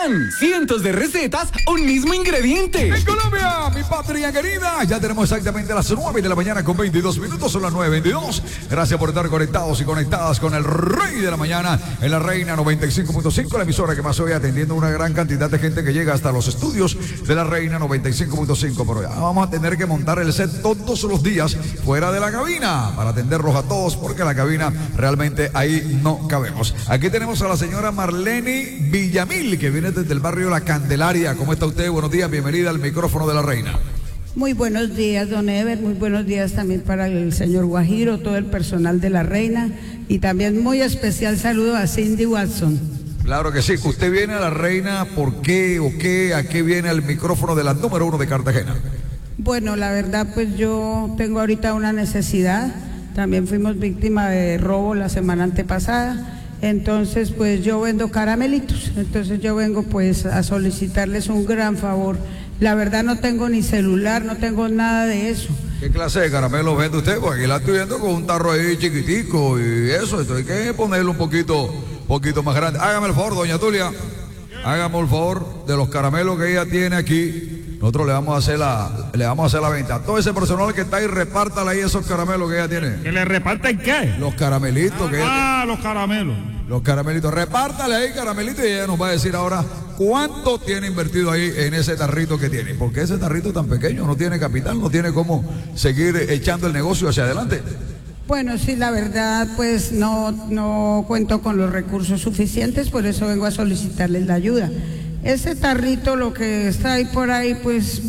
¡Vean! Cientos de recetas, un mismo ingrediente. En Colombia, mi patria querida, ya tenemos exactamente las 9 de la mañana con 22 minutos, son las 9:22. Gracias por estar conectados y conectadas con el Rey de la Mañana en la Reina 95.5, la emisora que más hoy atendiendo una gran cantidad de gente que llega hasta los estudios de la Reina 95.5. Pero ya vamos a tener que montar el set todos los días fuera de la cabina para atenderlos a todos, porque la cabina realmente ahí no cabemos. Aquí tenemos a la señora Marlene Villamil, que viene desde el barrio La Candelaria. ¿Cómo está usted? Buenos días, bienvenida al micrófono de la Reina. Muy buenos días, don Ever, muy buenos días también para el señor Guajiro, todo el personal de la Reina, y también muy especial saludo a Cindy Watson. Claro que sí. Usted viene a la Reina, ¿por qué o qué? ¿A qué viene el micrófono de la número 1 de Cartagena? Bueno, la verdad, pues yo tengo ahorita una necesidad. También fuimos víctimas de robo la semana antepasada. Entonces, pues yo vendo caramelitos. Entonces yo vengo pues a solicitarles un gran favor. La verdad no tengo ni celular, no tengo nada de eso. ¿Qué clase de caramelos vende usted? Pues aquí la estoy viendo con un tarro ahí chiquitico y eso. Esto hay que ponerlo un poquito más grande. Hágame el favor, doña Tulia. Hágame el favor de los caramelos que ella tiene aquí. Nosotros le vamos a hacer la venta. Todo ese personal que está ahí, repártale ahí esos caramelos que ella tiene. ¿Que le reparten qué? Los caramelitos que ella los caramelos. Los caramelitos. Repártale ahí caramelitos y ella nos va a decir ahora cuánto tiene invertido ahí en ese tarrito que tiene. Porque ese tarrito tan pequeño no tiene capital, no tiene cómo seguir echando el negocio hacia adelante. Bueno, sí, la verdad, pues no cuento con los recursos suficientes, por eso vengo a solicitarles la ayuda. Ese tarrito, lo que está ahí por ahí, pues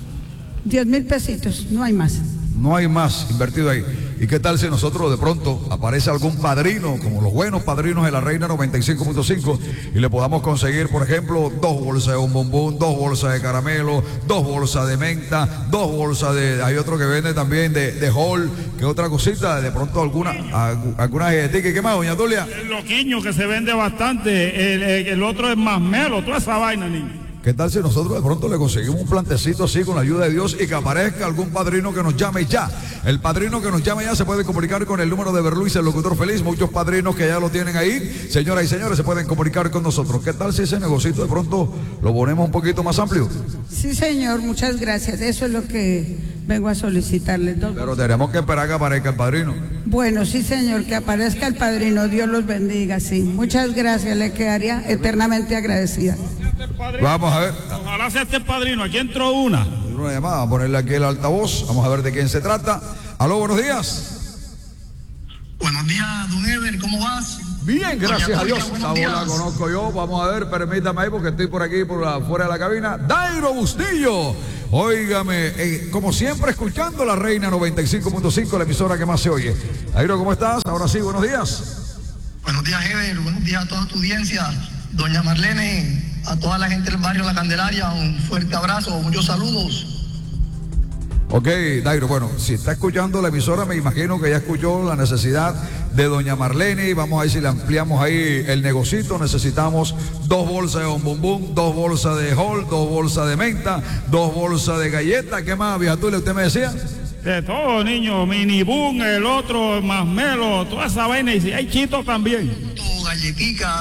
10,000 pesitos, no hay más. No hay más invertido ahí. ¿Y qué tal si nosotros de pronto aparece algún padrino, como los buenos padrinos de la Reina 95.5, y le podamos conseguir, por ejemplo, 2 bolsas de bombombón, 2 bolsas de caramelo, 2 bolsas de menta, 2 bolsas de... Hay otro que vende también de Hall, que otra cosita, de pronto alguna galletita. ¿Qué más, doña Tulia? El loquiño que se vende bastante, el otro es más melo, toda esa vaina, niño. ¿Qué tal si nosotros de pronto le conseguimos un plantecito así con la ayuda de Dios y que aparezca algún padrino que nos llame ya? El padrino que nos llame ya se puede comunicar con el número de Berluis, el locutor feliz. Muchos padrinos que ya lo tienen ahí, señoras y señores, se pueden comunicar con nosotros. ¿Qué tal si ese negocito de pronto lo ponemos un poquito más amplio? Sí, señor, muchas gracias. Eso es lo que vengo a solicitarles. Pero tenemos que esperar que aparezca el padrino. Bueno, sí, señor, que aparezca el padrino. Dios los bendiga, sí. Muchas gracias, le quedaría eternamente agradecida. Vamos a ver. Ojalá sea este padrino. Aquí entró una llamada, vamos a ponerle aquí el altavoz. Vamos a ver de quién se trata. Aló, buenos días. Buenos días, don Ever, ¿cómo vas? Bien, gracias a Dios. Esta voz la días. conozco yo. Vamos a ver, permítame ahí porque estoy por aquí, fuera de la cabina. Dairo Bustillo. Óigame, como siempre, escuchando la Reina 95.5, la emisora que más se oye. Dairo, ¿cómo estás? Ahora sí, buenos días. Buenos días, Ever. Buenos días a toda tu audiencia. Doña Marlene, a toda la gente del barrio La Candelaria, un fuerte abrazo, muchos saludos. Ok, Dairo, bueno, si está escuchando la emisora, me imagino que ya escuchó la necesidad de doña Marlene. Vamos a ver si le ampliamos ahí el negocito. Necesitamos 2 bolsas de bombombón, 2 bolsas de Hall, 2 bolsas de menta, 2 bolsas de galleta. ¿Qué más, vieja Tulia, usted me decía? de todo, niño. Mini boom, el otro más melo, toda esa vaina. Y si hay chitos también. Galletica.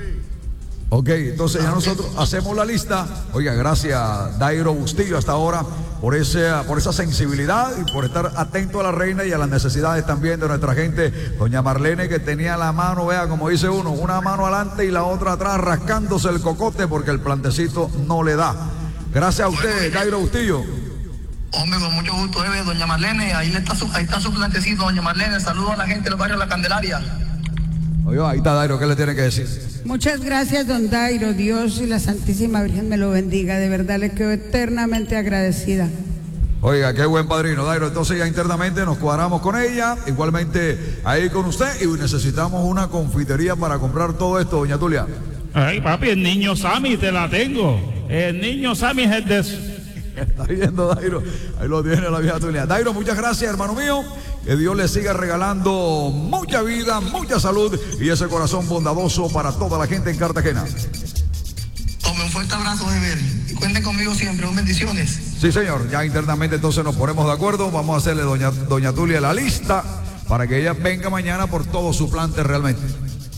Ok, entonces ya nosotros hacemos la lista. Oiga, gracias Dairo Bustillo hasta ahora por esa sensibilidad y por estar atento a la reina y a las necesidades también de nuestra gente. Doña Marlene, que tenía la mano, vea, como dice uno, una mano adelante y la otra atrás rascándose el cocote porque el plantecito no le da. Gracias a usted, Dairo Bustillo. Hombre, con mucho gusto, doña Marlene. Ahí está su plantecito, doña Marlene. Saludos a la gente del barrio La Candelaria. Oye, ahí está Dairo, ¿qué le tiene que decir? Muchas gracias, don Dairo. Dios y la Santísima Virgen me lo bendiga. De verdad le quedo eternamente agradecida. Oiga, qué buen padrino, Dairo. Entonces ya internamente nos cuadramos con ella, igualmente ahí con usted, y necesitamos una confitería para comprar todo esto, doña Tulia. Ay, papi, el niño Sammy, te la tengo. El niño Sammy es el de eso. Está viendo, Dairo. Ahí lo tiene la vieja Tulia. Dairo, muchas gracias, hermano mío. Que Dios le siga regalando mucha vida, mucha salud y ese corazón bondadoso para toda la gente en Cartagena. Tome un fuerte abrazo, Ever. Y cuenten conmigo siempre. Bendiciones. Sí, señor. Ya internamente entonces nos ponemos de acuerdo. Vamos a hacerle doña Tulia la lista para que ella venga mañana por todo su plante realmente.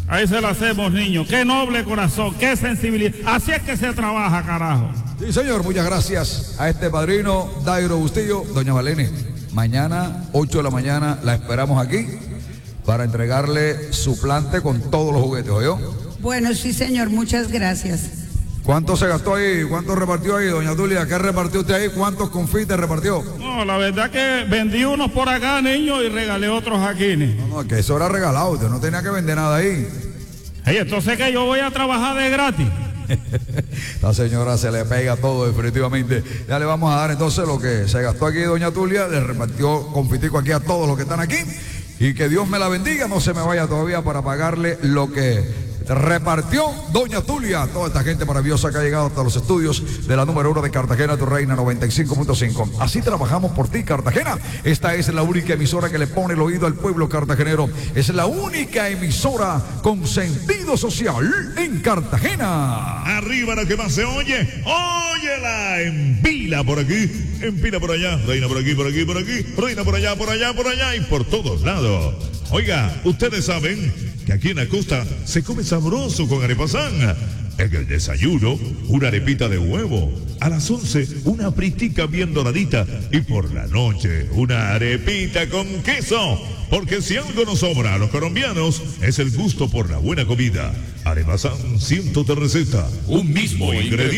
Ahí se la hacemos, niño. Qué noble corazón, qué sensibilidad. Así es que se trabaja, carajo. Sí, señor, muchas gracias a este padrino, Dairo Bustillo. Doña Marlene, mañana, 8 de la mañana, la esperamos aquí para entregarle su plante con todos los juguetes, ¿oyó? Bueno, sí, señor, muchas gracias. ¿Cuánto se gastó ahí? ¿Cuánto repartió ahí, doña Tulia? ¿Qué repartió usted ahí? ¿Cuántos confites repartió? No, la verdad que vendí unos por acá, niño, y regalé otros aquí. No, que eso era regalado, usted no tenía que vender nada ahí. Hey, entonces que yo voy a trabajar de gratis. La señora se le pega todo definitivamente. Ya le vamos a dar entonces lo que se gastó aquí doña Tulia, le repartió confitico aquí a todos los que están aquí. Y que Dios me la bendiga, no se me vaya todavía para pagarle lo que repartió doña Tulia, toda esta gente maravillosa que ha llegado hasta los estudios de la número 1 de Cartagena, tu reina 95.5. Así trabajamos por ti, Cartagena. Esta es la única emisora que le pone el oído al pueblo cartagenero. Es la única emisora con sentido social en Cartagena. Arriba la que más se oye, óyela en Pila por aquí, en Pila por allá, reina por aquí, por aquí, por aquí, reina por allá, por allá, por allá y por todos lados. Oiga, ustedes saben que aquí en la costa se come sabroso con arepazán. En el desayuno, una arepita de huevo. A las 11, una fritica bien doradita. Y por la noche, una arepita con queso. Porque si algo nos sobra a los colombianos, es el gusto por la buena comida. Arepazán, cientos de recetas, un mismo ingrediente.